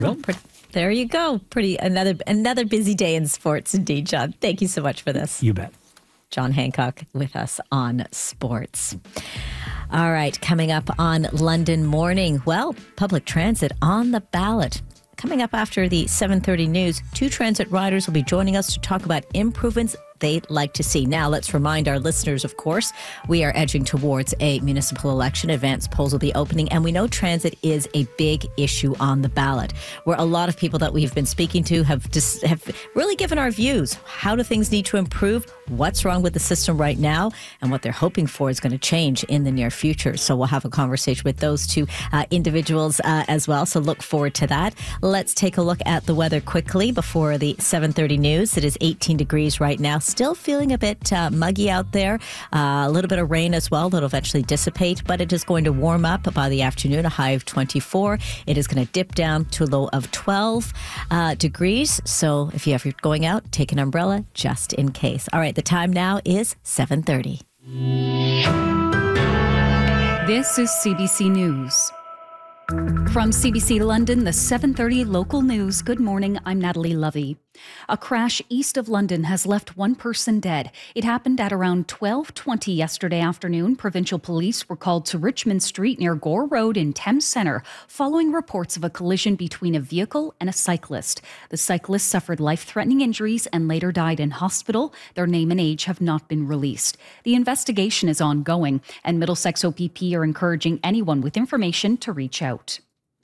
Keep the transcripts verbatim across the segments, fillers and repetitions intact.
Well, pre- there you go. Pretty another another busy day in sports, indeed, John. Thank you so much for this. You bet. John Hancock with us on sports. All right, coming up on London Morning. Well, public transit on the ballot. Coming up after the seven thirty news, two transit riders will be joining us to talk about improvements they'd like to see. Now, let's remind our listeners, of course, we are edging towards a municipal election. Advanced polls will be opening, and we know transit is a big issue on the ballot, where a lot of people that we've been speaking to have just have really given our views. How do things need to improve? What's wrong with the system right now? And what they're hoping for is going to change in the near future. So we'll have a conversation with those two uh, individuals uh, as well. So look forward to that. Let's take a look at the weather quickly before the seven thirty news. It is eighteen degrees right now. Still feeling a bit uh, muggy out there. Uh, a little bit of rain as well that'll eventually dissipate, but it is going to warm up by the afternoon, a high of twenty-four. It is going to dip down to a low of twelve uh, degrees. So if you're ever going out, take an umbrella just in case. All right, the time now is seven thirty. This is C B C News. From C B C London, the seven thirty local news. Good morning, I'm Natalie Lovey. A crash east of London has left one person dead. It happened at around twelve twenty yesterday afternoon. Provincial police were called to Richmond Street near Gore Road in Thames Centre following reports of a collision between a vehicle and a cyclist. The cyclist suffered life-threatening injuries and later died in hospital. Their name and age have not been released. The investigation is ongoing, and Middlesex O P P are encouraging anyone with information to reach out.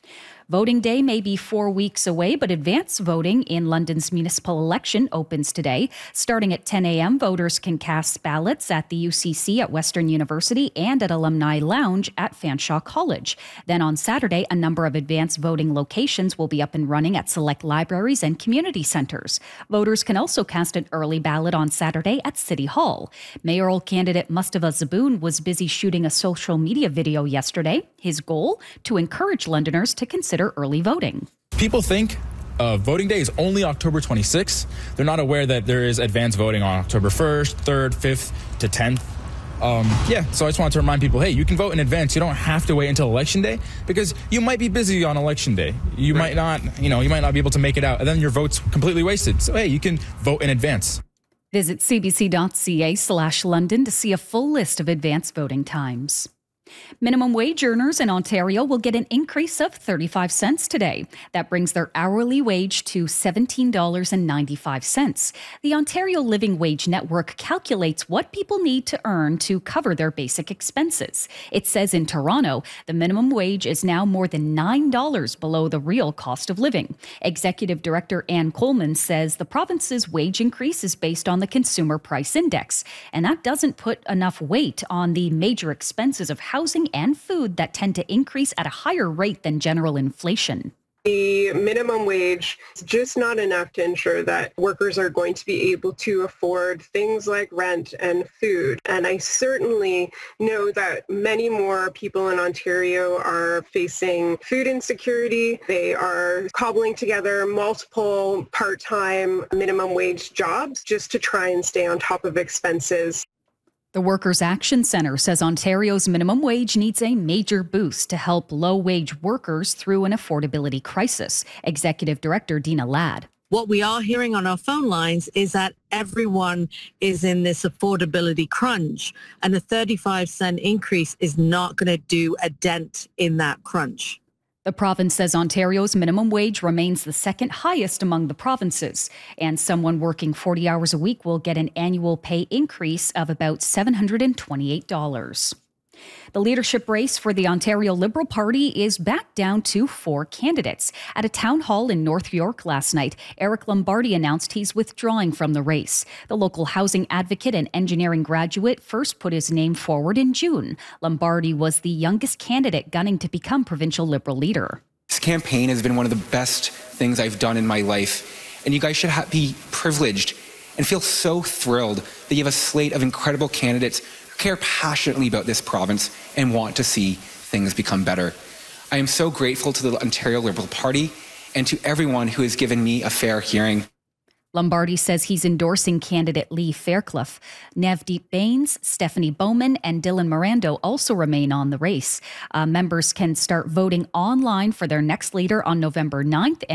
Voting day may be four weeks away, but advance voting in London's municipal election opens today. Starting at ten a.m., voters can cast ballots at the U C C at Western University and at Alumni Lounge at Fanshawe College. Then on Saturday, a number of advance voting locations will be up and running at select libraries and community centres. Voters can also cast an early ballot on Saturday at City Hall. Mayoral candidate Mustafa Zaboon was busy shooting a social media video yesterday. His goal? To encourage Londoners to consider early voting. People think uh, voting day is only October twenty-sixth. They're not aware that there is advanced voting on October first, third, fifth to tenth. Um, yeah, so I just wanted to remind people, hey, you can vote in advance. You don't have to wait until election day because you might be busy on election day. You right. might not, you know, you might not be able to make it out, and then your vote's completely wasted. So, hey, you can vote in advance. Visit cbc.ca slash London to see a full list of advance voting times. Minimum wage earners in Ontario will get an increase of thirty-five cents today. That brings their hourly wage to seventeen dollars and ninety-five cents. The Ontario Living Wage Network calculates what people need to earn to cover their basic expenses. It says in Toronto, the minimum wage is now more than nine dollars below the real cost of living. Executive Director Ann Coleman says the province's wage increase is based on the Consumer Price Index, and that doesn't put enough weight on the major expenses of housing housing and food that tend to increase at a higher rate than general inflation. The minimum wage is just not enough to ensure that workers are going to be able to afford things like rent and food. And I certainly know that many more people in Ontario are facing food insecurity. They are cobbling together multiple part-time minimum wage jobs just to try and stay on top of expenses. The Workers' Action Centre says Ontario's minimum wage needs a major boost to help low-wage workers through an affordability crisis. Executive Director Dina Ladd. What we are hearing on our phone lines is that everyone is in this affordability crunch, and a thirty-five cent increase is not going to do a dent in that crunch. The province says Ontario's minimum wage remains the second highest among the provinces, and someone working forty hours a week will get an annual pay increase of about seven hundred twenty-eight dollars. The leadership race for the Ontario Liberal Party is back down to four candidates. At a town hall in North York last night, Eric Lombardi announced he's withdrawing from the race. The local housing advocate and engineering graduate first put his name forward in June. Lombardi was the youngest candidate gunning to become provincial Liberal leader. This campaign has been one of the best things I've done in my life, and you guys should ha- be privileged and feel so thrilled that you have a slate of incredible candidates care passionately about this province and want to see things become better. I am so grateful to the Ontario Liberal Party and to everyone who has given me a fair hearing. Lombardi says he's endorsing candidate Lee Fairclough. Navdeep Bains, Stephanie Bowman, and Dylan Mirando also remain on the race. Uh, members can start voting online for their next leader on November ninth.